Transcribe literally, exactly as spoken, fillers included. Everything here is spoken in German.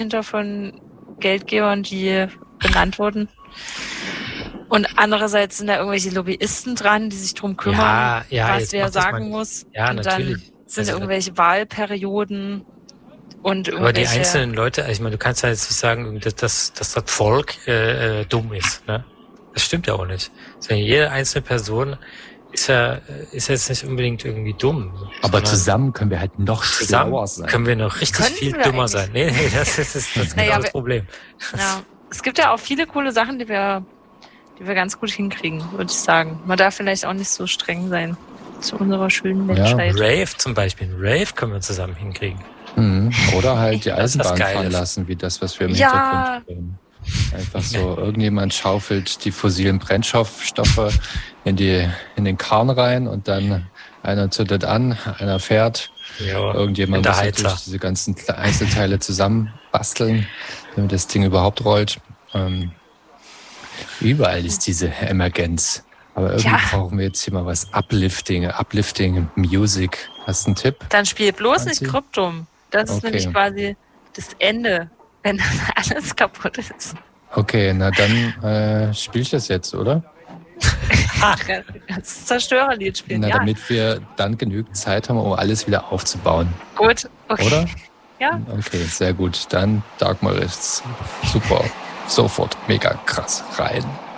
hinter von Geldgebern, die benannt wurden. Und andererseits sind da irgendwelche Lobbyisten dran, die sich drum kümmern, ja, ja, was wer sagen muss. Ja, und natürlich. dann sind also, irgendwelche Wahlperioden und irgendwelche... Aber die einzelnen Leute, ich meine, du kannst ja jetzt nicht sagen, dass, dass, dass das Volk äh, dumm ist. Ne? Das stimmt ja auch nicht. Also jede einzelne Person ist ja ist jetzt nicht unbedingt irgendwie dumm. Aber zusammen können wir halt noch schlauer sein. Können wir noch richtig Können viel wir dummer eigentlich? sein. Nee, nee, das ist, das ist genau Naja, das wir- Problem. Ja, es gibt ja auch viele coole Sachen, die wir, die wir ganz gut hinkriegen, würde ich sagen. Man darf vielleicht auch nicht so streng sein zu unserer schönen Ja. Menschheit. Rave zum Beispiel. Rave können wir zusammen hinkriegen. Mhm. Oder halt die Das ist was Eisenbahn fahren Geiles. lassen, wie das, was wir im Ja. Hintergrund sehen. Einfach so, irgendjemand schaufelt die fossilen Brennstoffstoffe in, die, in den Kahn rein und dann einer zündet an, einer fährt. Ja, Irgendjemand der muss Heizer. natürlich diese ganzen Einzelteile zusammenbasteln, damit das Ding überhaupt rollt. Ähm, überall ist diese Emergenz. Aber irgendwie Ja. brauchen wir jetzt hier mal was Uplifting, Uplifting Music. Hast du einen Tipp? Dann spiel bloß Franzi? nicht Kryptum. Das ist Okay. nämlich quasi das Ende, wenn dann alles kaputt ist. Okay, na dann äh, spiel ich das jetzt, oder? Das Zerstörerlied spielen, Na, ja. damit wir dann genügend Zeit haben, um alles wieder aufzubauen. Gut, okay. Oder? Ja. Okay, sehr gut. Dann Dark Maris. Super. Sofort. Mega krass. Rein.